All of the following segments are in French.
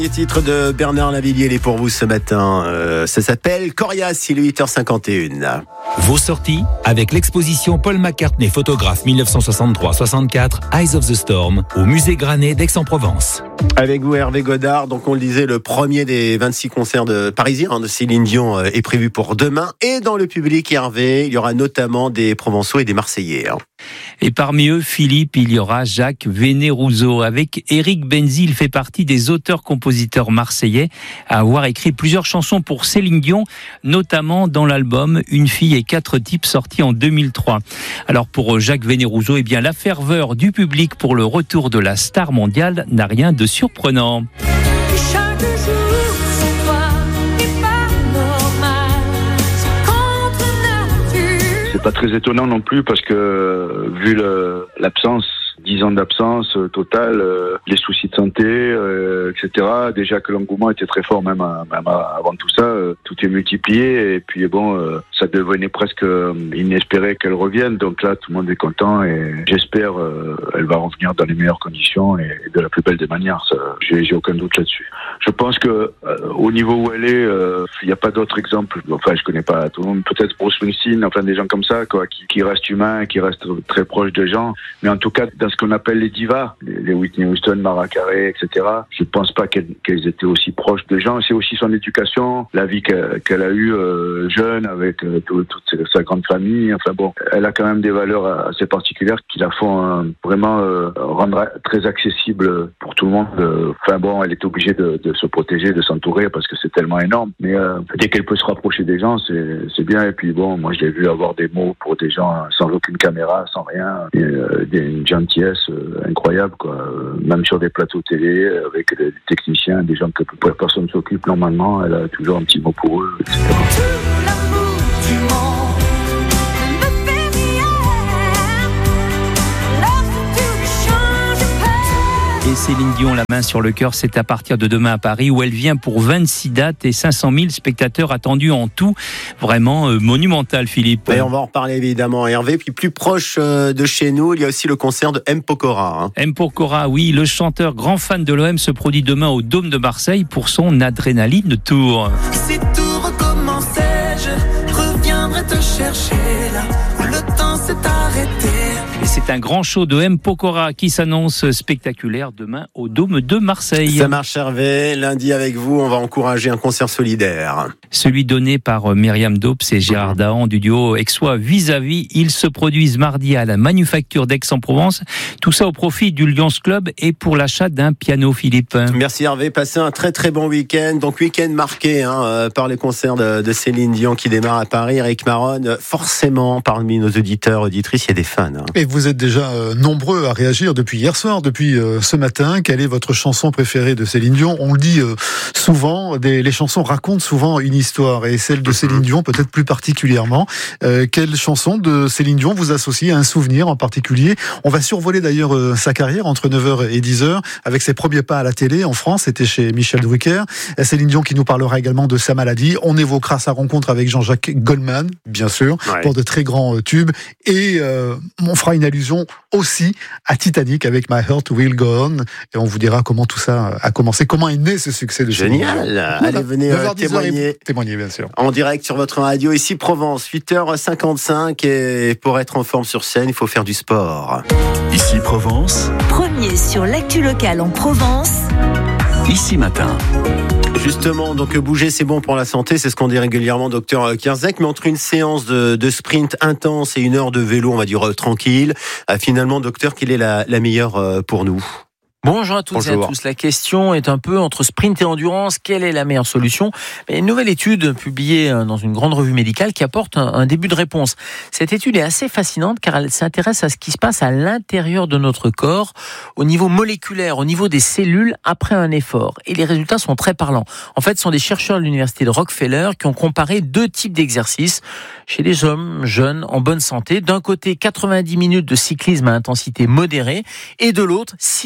Le titre de Bernard Lavilliers, il est pour vous ce matin. Ça s'appelle Corias, il est 8h51. Vos sorties avec l'exposition Paul McCartney, photographe 1963-64, Eyes of the Storm, au musée Granet d'Aix-en-Provence. Avec vous Hervé Godard, donc on le disait, le premier des 26 concerts parisiens de Céline Dion est prévu pour demain. Et dans le public, Hervé, il y aura notamment des Provençaux et des Marseillais. Et parmi eux, Philippe, il y aura Jacques Vénérouzot. Avec Éric Benzi, il fait partie des auteurs-compositeurs marseillais à avoir écrit plusieurs chansons pour Céline Dion, notamment dans l'album Une fille et 4 types sorti en 2003. Alors pour Jacques Vénérouzot, eh bien la ferveur du public pour le retour de la star mondiale n'a rien de surprenant. Chaque jour sans toi n'est pas normal, c'est contre nature. C'est pas très étonnant non plus parce que vu l'absence, 10 ans d'absence totale, les soucis de santé, etc. Déjà que l'engouement était très fort même avant tout ça, tout est multiplié et puis bon, ça devenait presque inespéré qu'elle revienne. Donc là, tout le monde est content et j'espère elle va revenir dans les meilleures conditions et de la plus belle des manières. Ça, j'ai aucun doute là-dessus. Je pense que au niveau où elle est, il n'y a pas d'autres exemples. Enfin, je connais pas tout le monde. Peut-être Bruce Springsteen, enfin des gens comme ça, quoi, qui restent humains, qui restent très proches des gens. Mais en tout cas, dans ce qu'on appelle les divas, les Whitney Houston, Mariah Carey, etc. Je pense pas qu'elles étaient aussi proches des gens. C'est aussi son éducation, la vie qu'elle a eue jeune avec toute sa grande famille. Enfin bon, elle a quand même des valeurs assez particulières qui la font vraiment rendre très accessible pour tout le monde. Enfin bon, elle est obligée de se protéger, de s'entourer parce que c'est tellement énorme. Mais dès qu'elle peut se rapprocher des gens, c'est bien. Et puis bon, moi je l'ai vu avoir des mots pour des gens sans aucune caméra, sans rien, une gentillesse incroyable, quoi. Même sur des plateaux télé, avec des techniciens, des gens que personne ne s'occupe normalement, elle a toujours un petit mot pour eux, etc. Tout l'amour du monde me fait bien lorsque tu me changes pas. Et Céline Dion, la main sur le cœur, c'est à partir de demain à Paris où elle vient pour 26 dates et 500 000 spectateurs attendus en tout. Vraiment monumental, Philippe. Et on va en reparler évidemment, Hervé. Puis plus proche de chez nous, il y a aussi le concert de M. Pokora. M. Pokora, oui, le chanteur grand fan de l'OM se produit demain au Dôme de Marseille pour son Adrénaline Tour. Si tout recommençait, je reviendrai te chercher là où le temps s'est arrêté. Et c'est un grand show de M. Pokora qui s'annonce spectaculaire demain au Dôme de Marseille. Ça marche, Hervé. Lundi avec vous, on va encourager un concert solidaire. Celui donné par Myriam Dops et Gérard Dahan du duo aixois Vis-à-vis. Ils se produisent mardi à la Manufacture d'Aix-en-Provence. Tout ça au profit du Lions Club et pour l'achat d'un piano, Philippe. Merci Hervé, passez un très très bon week-end. Donc week-end marqué par les concerts de Céline Dion qui démarrent à Paris. Eric Maronne, forcément parmi nos auditeurs, auditrices, il y a des fans. Et vous êtes déjà nombreux à réagir depuis hier soir, depuis ce matin. Quelle est votre chanson préférée de Céline Dion ? On le dit souvent, les chansons racontent souvent une histoire et celle de Céline Dion peut-être plus particulièrement. Quelle chanson de Céline Dion vous associe à un souvenir en particulier ? On va survoler d'ailleurs sa carrière entre 9h et 10h avec ses premiers pas à la télé en France, c'était chez Michel Drucker. Céline Dion qui nous parlera également de sa maladie. On évoquera sa rencontre avec Jean-Jacques Goldman, bien sûr, pour de très grands tubes. Et on fera une allusion aussi à Titanic avec My Heart Will Go On. Et on vous dira comment tout ça a commencé, comment est né ce succès de Céline Dion. Génial. Allez, venez témoigner, bien sûr. En direct sur votre radio, ici Provence, 8h55. Et pour être en forme sur scène, il faut faire du sport. Ici Provence, Premier sur l'actu locale en Provence. ici matin. Justement, donc bouger c'est bon pour la santé, c'est ce qu'on dit régulièrement docteur Kierzek, mais entre une séance de sprint intense et une heure de vélo, on va dire tranquille, finalement docteur, quelle est la meilleure pour nous ? Bonjour à toutes et à tous. La question est un peu entre sprint et endurance. Quelle est la meilleure solution ? Une nouvelle étude publiée dans une grande revue médicale qui apporte un début de réponse. Cette étude est assez fascinante car elle s'intéresse à ce qui se passe à l'intérieur de notre corps, au niveau moléculaire, au niveau des cellules après un effort. Et les résultats sont très parlants. En fait, ce sont des chercheurs de l'université de Rockefeller qui ont comparé 2 types d'exercices chez les hommes jeunes en bonne santé. D'un côté, 90 minutes de cyclisme à intensité modérée et de l'autre, 6 sprints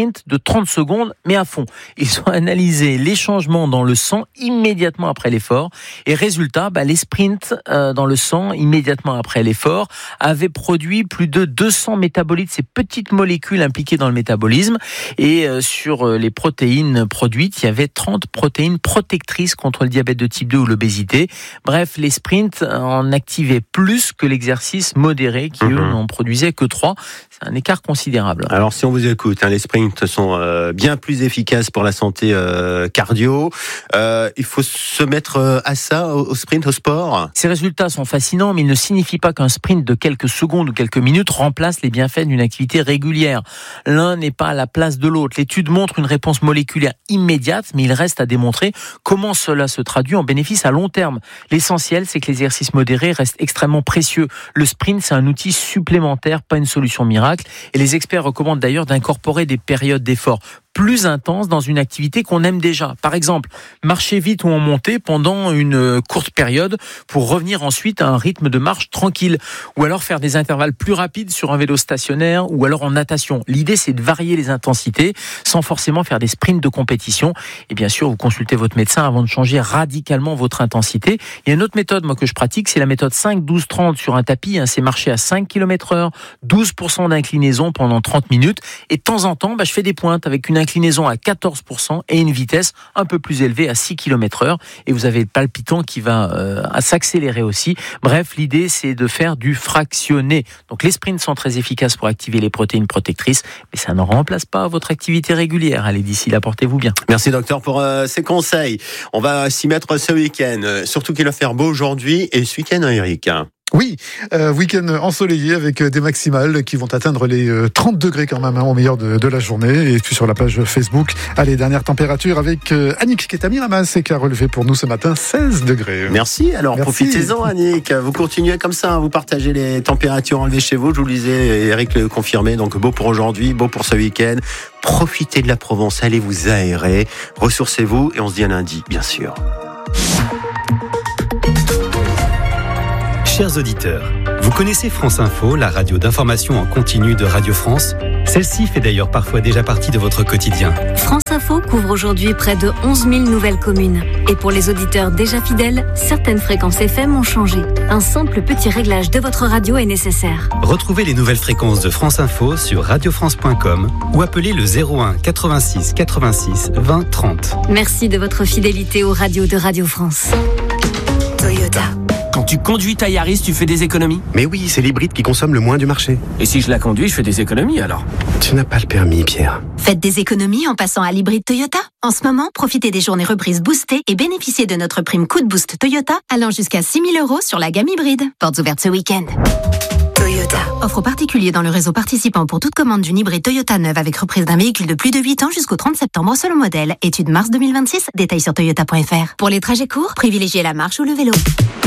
sprint de 30 secondes, mais à fond. Ils ont analysé les changements dans le sang immédiatement après l'effort. Et résultat, les sprints dans le sang immédiatement après l'effort avaient produit plus de 200 métabolites, ces petites molécules impliquées dans le métabolisme. Et sur les protéines produites, il y avait 30 protéines protectrices contre le diabète de type 2 ou l'obésité. Bref, les sprints en activaient plus que l'exercice modéré qui, eux, n'en produisaient que 3. C'est un écart considérable. Alors, si on vous écoute, les sprints sont bien plus efficaces pour la santé cardio. Il faut se mettre à ça, au sprint, au sport. Ces résultats sont fascinants, mais ils ne signifient pas qu'un sprint de quelques secondes ou quelques minutes remplace les bienfaits d'une activité régulière. L'un n'est pas à la place de l'autre. L'étude montre une réponse moléculaire immédiate, mais il reste à démontrer comment cela se traduit en bénéfice à long terme. L'essentiel, c'est que l'exercice modéré reste extrêmement précieux. Le sprint, c'est un outil supplémentaire, pas une solution miracle. Et les experts recommandent d'ailleurs d'incorporer des périodes d'effort plus intense dans une activité qu'on aime déjà. Par exemple, marcher vite ou en montée pendant une courte période pour revenir ensuite à un rythme de marche tranquille. Ou alors faire des intervalles plus rapides sur un vélo stationnaire ou alors en natation. L'idée, c'est de varier les intensités sans forcément faire des sprints de compétition. Et bien sûr, vous consultez votre médecin avant de changer radicalement votre intensité. Il y a une autre méthode que je pratique, c'est la méthode 5-12-30 sur un tapis. C'est marcher à 5 km/h, 12% d'inclinaison pendant 30 minutes. Et de temps en temps, je fais des pointes avec une inclinaison à 14% et une vitesse un peu plus élevée à 6 km/h. Et vous avez le palpitant qui va s'accélérer aussi. Bref, l'idée, c'est de faire du fractionné. Donc les sprints sont très efficaces pour activer les protéines protectrices, mais ça ne remplace pas votre activité régulière. Allez, d'ici là, portez-vous bien. Merci docteur pour ces conseils. On va s'y mettre ce week-end. Surtout qu'il va faire beau aujourd'hui et ce week-end, Eric. Oui, week-end ensoleillé avec des maximales qui vont atteindre les 30 degrés quand même au meilleur de la journée. Et puis sur la page Facebook, les dernières températures avec Annick qui est à Miramas et qui a relevé pour nous ce matin 16 degrés. Merci, alors profitez-en Annick. Vous continuez comme ça, vous partagez les températures enlevées chez vous. Je vous le disais, Eric le confirmait, donc beau pour aujourd'hui, beau pour ce week-end. Profitez de la Provence, allez vous aérer, ressourcez-vous et on se dit à lundi, bien sûr. Chers auditeurs, vous connaissez France Info, la radio d'information en continu de Radio France ? Celle-ci fait d'ailleurs parfois déjà partie de votre quotidien. France Info couvre aujourd'hui près de 11 000 nouvelles communes. Et pour les auditeurs déjà fidèles, certaines fréquences FM ont changé. Un simple petit réglage de votre radio est nécessaire. Retrouvez les nouvelles fréquences de France Info sur radiofrance.com ou appelez le 01 86 86 20 30. Merci de votre fidélité aux radios de Radio France. Toyota. Quand tu conduis ta Yaris, tu fais des économies ? Mais oui, c'est l'hybride qui consomme le moins du marché. Et si je la conduis, je fais des économies alors ? Tu n'as pas le permis, Pierre. Faites des économies en passant à l'hybride Toyota. En ce moment, profitez des journées reprises boostées et bénéficiez de notre prime coup de boost Toyota allant jusqu'à 6 000 € sur la gamme hybride. Portes ouvertes ce week-end. Toyota. Offre aux particuliers dans le réseau participant pour toute commande d'une hybride Toyota neuve avec reprise d'un véhicule de plus de 8 ans jusqu'au 30 septembre selon modèle. Étude mars 2026. Détails sur toyota.fr. Pour les trajets courts, privilégiez la marche ou le vélo.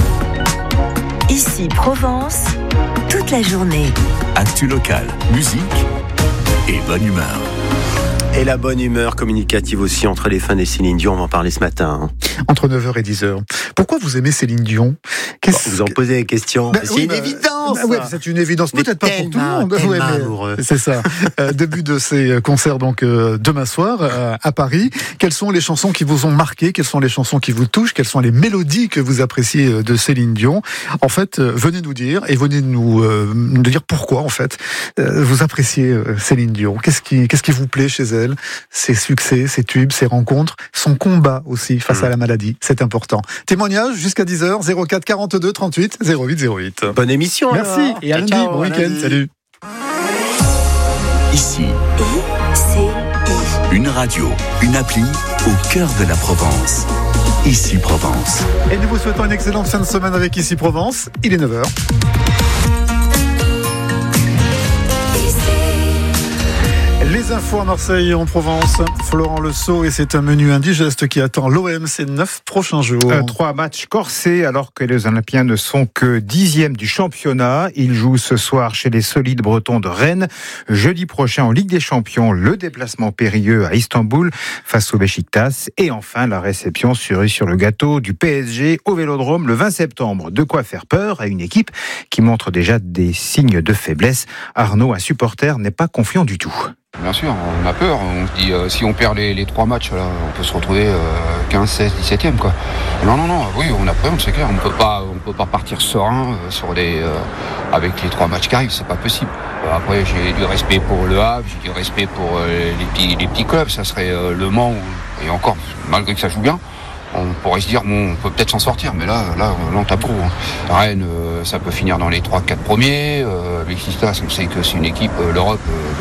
Ici Provence, toute la journée. Actu locale, musique et bonne humeur. Et la bonne humeur communicative aussi entre les fans et Céline Dion, on va en parler ce matin. Entre 9h et 10h. Pourquoi vous aimez Céline Dion ? Vous en posez des questions. C'est une évidence. C'est une évidence. Peut-être pas pour tout le monde. Amoureux. C'est ça. Début de ces concerts donc demain soir à Paris. Quelles sont les chansons qui vous ont marqué ? Quelles sont les chansons qui vous touchent ? Quelles sont les mélodies que vous appréciez de Céline Dion ? En fait, venez nous dire et venez nous dire pourquoi en fait vous appréciez Céline Dion. Qu'est-ce qui vous plaît chez elle ? Ses succès, ses tubes, ses rencontres, son combat aussi face à la maladie, c'est important. Témoignage jusqu'à 10h, 04 42 38 08 08. Bonne émission. Merci et à lundi, bon week-end, salut. Ici, une radio, une appli au cœur de la Provence. Ici Provence. Et nous vous souhaitons une excellente fin de semaine avec Ici Provence. Il est 9h. Les infos à Marseille et en Provence. Florent Le Sceau et c'est un menu indigeste qui attend l'OM ces 9 prochains jours. 3 matchs corsés alors que les Olympiens ne sont que 10e du championnat. Ils jouent ce soir chez les solides Bretons de Rennes. Jeudi prochain en Ligue des Champions, le déplacement périlleux à Istanbul face au Beşiktaş. Et enfin la réception cerise sur le gâteau du PSG au Vélodrome le 20 septembre. De quoi faire peur à une équipe qui montre déjà des signes de faiblesse. Arnaud, un supporter, n'est pas confiant du tout. Bien sûr, on a peur. On se dit, si on perd les 3 matchs, là, on peut se retrouver 15, 16, 17e, quoi. Non, oui, on a peur, c'est clair. On peut pas partir serein avec les 3 matchs qui arrivent, c'est pas possible. Après, j'ai du respect pour Le Havre, j'ai du respect pour les petits clubs. Ça serait Le Mans, et encore, malgré que ça joue bien, on pourrait se dire, bon, on peut peut-être s'en sortir, mais là on tape gros. Rennes, ça peut finir dans les 3-4 premiers. Besiktas, on sait que c'est une équipe, l'Europe,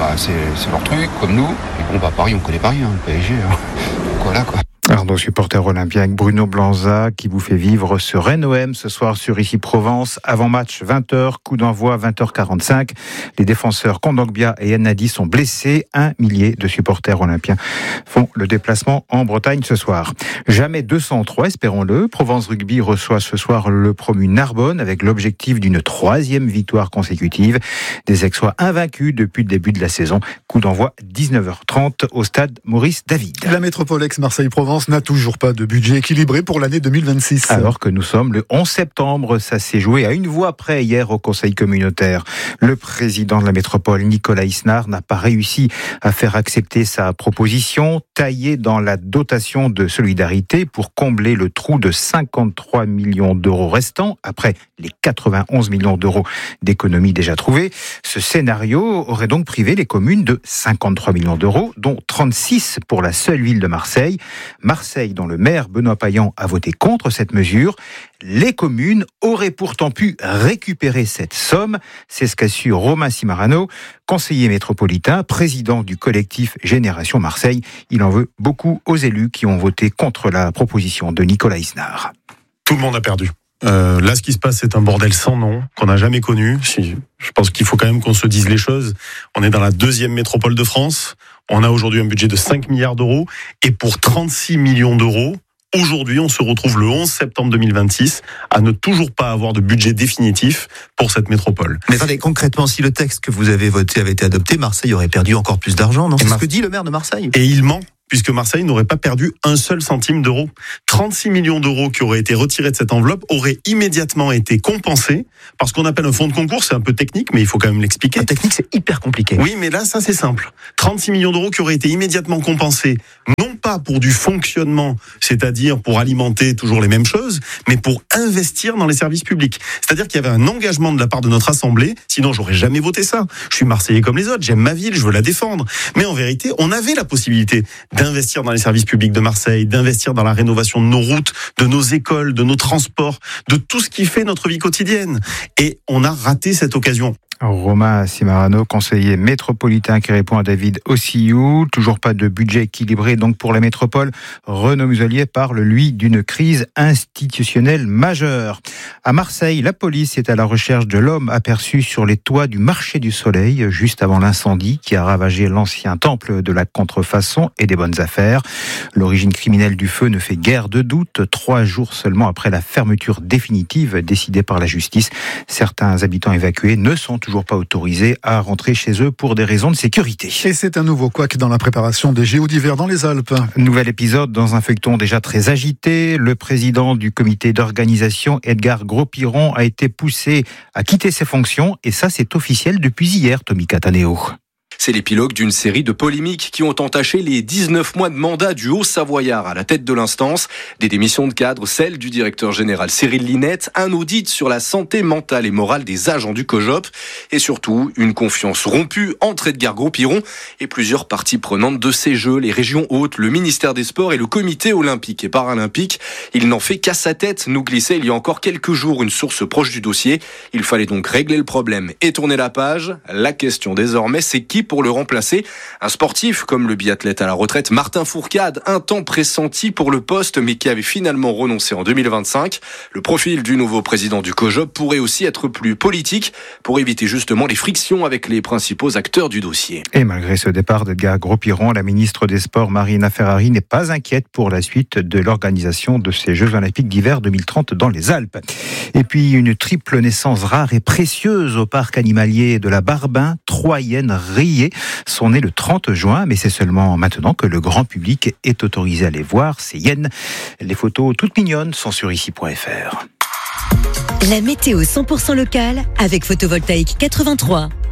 c'est leur truc, comme nous. Et bon, Paris, on connaît Paris, le PSG. Donc voilà, quoi. Alors, nos supporters olympiens avec Bruno Blanza qui vous fait vivre ce Rennes-OM ce soir sur Ici Provence. Avant-match 20h, coup d'envoi 20h45. Les défenseurs Kondogbia et Ennadi sont blessés. 1 millier de supporters olympiens font le déplacement en Bretagne ce soir. Jamais 203, espérons-le. Provence Rugby reçoit ce soir le promu Narbonne avec l'objectif d'une 3e victoire consécutive. Des Aixois invaincus depuis le début de la saison. Coup d'envoi 19h30 au stade Maurice David. La métropole ex-Marseille-Provence n'a toujours pas de budget équilibré pour l'année 2026. Alors que nous sommes le 11 septembre, ça s'est joué à une voix près hier au Conseil communautaire. Le président de la métropole, Nicolas Isnard, n'a pas réussi à faire accepter sa proposition, taillée dans la dotation de solidarité pour combler le trou de 53 millions d'euros restants, après les 91 millions d'euros d'économies déjà trouvées. Ce scénario aurait donc privé les communes de 53 millions d'euros, dont 36 pour la seule ville de Marseille. Marseille, dont le maire Benoît Payan a voté contre cette mesure. Les communes auraient pourtant pu récupérer cette somme. C'est ce qu'assure Romain Cimarano, conseiller métropolitain, président du collectif Génération Marseille. Il en veut beaucoup aux élus qui ont voté contre la proposition de Nicolas Isnard. Tout le monde a perdu. Là, ce qui se passe, c'est un bordel sans nom qu'on n'a jamais connu. Je pense qu'il faut quand même qu'on se dise les choses. On est dans la 2e métropole de France. On a aujourd'hui un budget de 5 milliards d'euros. Et pour 36 millions d'euros, aujourd'hui, on se retrouve le 11 septembre 2026 à ne toujours pas avoir de budget définitif pour cette métropole. Mais attendez, concrètement, si le texte que vous avez voté avait été adopté, Marseille aurait perdu encore plus d'argent, non ? C'est ce que dit le maire de Marseille. Et il ment, puisque Marseille n'aurait pas perdu un seul centime d'euro. 36 millions d'euros qui auraient été retirés de cette enveloppe auraient immédiatement été compensés par ce qu'on appelle un fonds de concours. C'est un peu technique, mais il faut quand même l'expliquer. La technique, c'est hyper compliqué. Oui, mais là, ça, c'est simple. 36 millions d'euros qui auraient été immédiatement compensés, non pas pour du fonctionnement, c'est-à-dire pour alimenter toujours les mêmes choses, mais pour investir dans les services publics. C'est-à-dire qu'il y avait un engagement de la part de notre Assemblée, sinon j'aurais jamais voté ça. Je suis Marseillais comme les autres, j'aime ma ville, je veux la défendre. Mais en vérité, on avait la possibilité d'investir dans les services publics de Marseille, d'investir dans la rénovation de nos routes, de nos écoles, de nos transports, de tout ce qui fait notre vie quotidienne. Et on a raté cette occasion. Romain Cimarano, conseiller métropolitain qui répond à David Ossiou. Toujours pas de budget équilibré donc pour la métropole. Renaud Muselier parle, lui, d'une crise institutionnelle majeure. À Marseille, la police est à la recherche de l'homme aperçu sur les toits du marché du Soleil juste avant l'incendie qui a ravagé l'ancien temple de la contrefaçon et des bonnes affaires. L'origine criminelle du feu ne fait guère de doute. 3 jours seulement après la fermeture définitive décidée par la justice, certains habitants évacués ne sont toujours pas autorisés à rentrer chez eux pour des raisons de sécurité. Et c'est un nouveau couac dans la préparation des JO d'hiver dans les Alpes. Nouvel épisode dans un feuilleton déjà très agité. Le président du comité d'organisation, Edgar Gros-Piron, a été poussé à quitter ses fonctions. Et ça, c'est officiel depuis hier, Tommy Cataneo. C'est l'épilogue d'une série de polémiques qui ont entaché les 19 mois de mandat du Haut-Savoyard à la tête de l'instance. Des démissions de cadre, celle du directeur général Cyril Linette, un audit sur la santé mentale et morale des agents du COJOP et surtout une confiance rompue entre Edgar Gros-Piron et plusieurs parties prenantes de ces Jeux, les régions hautes, le ministère des Sports et le comité olympique et paralympique. Il n'en fait qu'à sa tête, nous glissait il y a encore quelques jours une source proche du dossier. Il fallait donc régler le problème et tourner la page. La question désormais, c'est qui pour le remplacer. Un sportif comme le biathlète à la retraite Martin Fourcade, un temps pressenti pour le poste mais qui avait finalement renoncé en 2025. Le profil du nouveau président du COJOP pourrait aussi être plus politique pour éviter justement les frictions avec les principaux acteurs du dossier. Et malgré ce départ d'Edgar Gros-Piron, la ministre des Sports Marina Ferrari n'est pas inquiète pour la suite de l'organisation de ces Jeux Olympiques d'hiver 2030 dans les Alpes. Et puis une triple naissance rare et précieuse au parc animalier de la Barbin. 3 hyènes rayées sont nées le 30 juin, mais c'est seulement maintenant que le grand public est autorisé à les voir, ces hyènes. Les photos toutes mignonnes sont sur ici.fr. La météo 100% locale avec Photovoltaïque 83.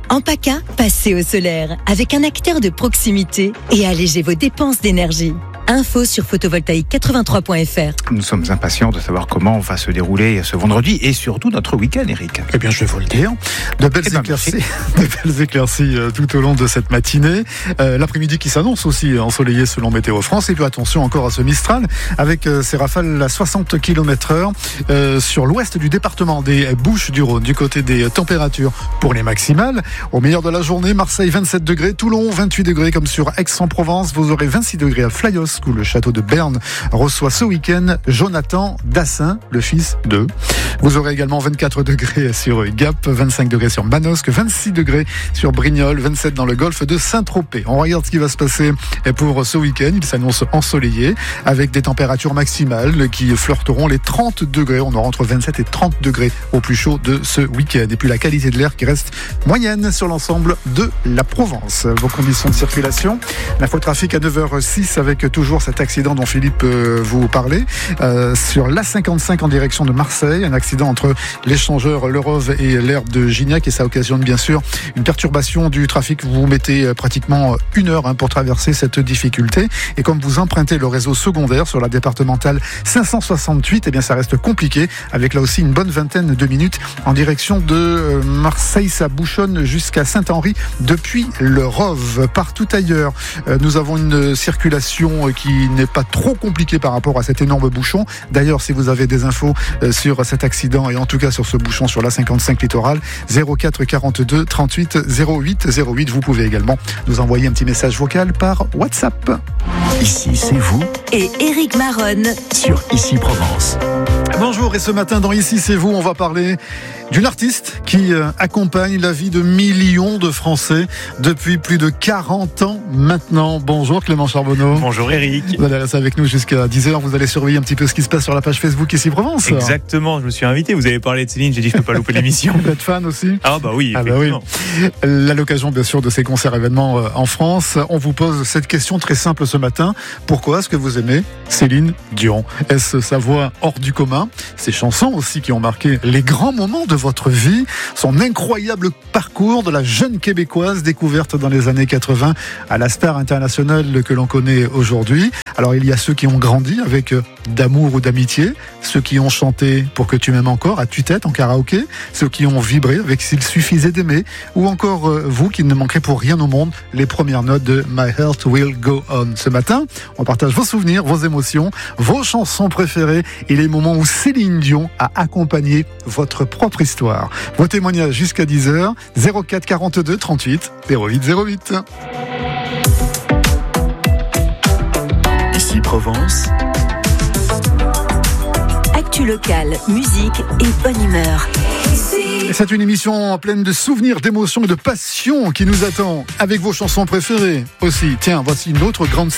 En PACA, passez au solaire avec un acteur de proximité et allégez vos dépenses d'énergie. Info sur photovoltaïque83.fr. Nous sommes impatients de savoir comment va se dérouler ce vendredi et surtout notre week-end, Eric. Eh bien, je vais vous le dire. De belles éclaircies tout au long de cette matinée. L'après-midi qui s'annonce aussi ensoleillé selon Météo France. Et puis attention encore à ce Mistral avec ces rafales à 60 km/h sur l'ouest du département des Bouches-du-Rhône. Du côté des températures pour les maximales. Au meilleur de la journée, Marseille 27 degrés, Toulon 28 degrés comme sur Aix-en-Provence. Vous aurez 26 degrés à Flyos, où le château de Berne reçoit ce week-end Jonathan Dassin, le fils d'eux. Vous aurez également 24 degrés sur Gap, 25 degrés sur Manosque, 26 degrés sur Brignoles, 27 dans le golfe de Saint-Tropez. On regarde ce qui va se passer pour ce week-end. Il s'annonce ensoleillé avec des températures maximales qui flirteront les 30 degrés. On aura entre 27 et 30 degrés au plus chaud de ce week-end. Et puis la qualité de l'air qui reste moyenne sur l'ensemble de la Provence. Vos conditions de circulation. L'infotrafic à 9h06 avec toujours cet accident dont Philippe vous parlait sur l'A55 en direction de Marseille, un accident entre l'échangeur Le Rove et l'herbe de Gignac, et ça occasionne bien sûr une perturbation du trafic. Vous mettez pratiquement 1 heure pour traverser cette difficulté, et comme vous empruntez le réseau secondaire sur la départementale 568, eh bien ça reste compliqué avec là aussi une bonne vingtaine de minutes en direction de Marseille. Ça bouchonne jusqu'à Saint-Henri depuis le Rove. Partout ailleurs, nous avons une circulation qui n'est pas trop compliqué par rapport à cet énorme bouchon. D'ailleurs, si vous avez des infos sur cet accident et en tout cas sur ce bouchon sur l'A55 littoral, 04 42 38 08 08. Vous pouvez également nous envoyer un petit message vocal par WhatsApp. Ici, c'est vous et Éric Maronne sur Ici Provence. Bonjour, et ce matin dans Ici c'est vous, on va parler d'une artiste qui accompagne la vie de millions de Français depuis plus de 40 ans maintenant. Bonjour Clément Charbonneau. Bonjour Eric. Vous allez rester avec nous jusqu'à 10h. Vous allez surveiller un petit peu ce qui se passe sur la page Facebook Ici Provence. Exactement, je me suis invité. Vous avez parlé de Céline, j'ai dit je ne peux pas louper l'émission. Vous êtes fan aussi? Ah bah oui, effectivement. À l'occasion bien sûr de ces concerts événements en France, on vous pose cette question très simple ce matin. Pourquoi est-ce que vous aimez Céline Dion? Est-ce sa voix hors du commun? Ses chansons aussi qui ont marqué les grands moments de votre vie, son incroyable parcours de la jeune Québécoise découverte dans les années 80 à la star internationale que l'on connaît aujourd'hui. Alors il y a ceux qui ont grandi avec d'amour ou d'amitié, ceux qui ont chanté Pour que tu m'aimes encore à tue-tête en karaoké, ceux qui ont vibré avec S'il suffisait d'aimer, ou encore vous qui ne manquerez pour rien au monde les premières notes de My Heart Will Go On. Ce matin, on partage vos souvenirs, vos émotions, vos chansons préférées et les moments où Céline Dion a accompagné votre propre histoire. Vos témoignages jusqu'à 10h, 04 42 38 08 08. Ici Provence. Actu locale, musique et bonne humeur. C'est une émission pleine de souvenirs, d'émotions et de passion qui nous attend avec vos chansons préférées aussi. Tiens, voici une autre grande